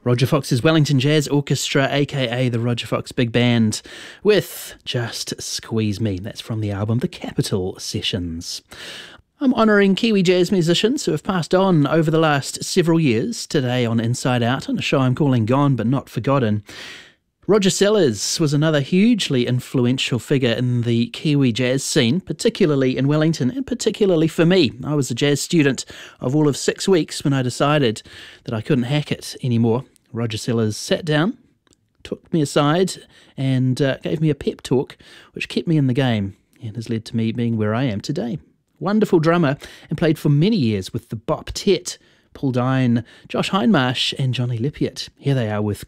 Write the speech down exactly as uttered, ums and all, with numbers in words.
Roger Fox's Wellington Jazz Orchestra, aka the Roger Fox Big Band, with Just Squeeze Me. That's from the album The Capitol Sessions. I'm honouring Kiwi jazz musicians who have passed on over the last several years, today on Inside Out, on a show I'm calling Gone But Not Forgotten. Roger Sellers was another hugely influential figure in the Kiwi jazz scene, particularly in Wellington, and particularly for me. I was a jazz student of all of six weeks when I decided that I couldn't hack it anymore. Roger Sellers sat down, took me aside, and uh, gave me a pep talk, which kept me in the game and has led to me being where I am today. Wonderful drummer, and played for many years with the Bop Tet, Paul Dine, Josh Hindmarsh and Johnny Lippiatt. Here they are with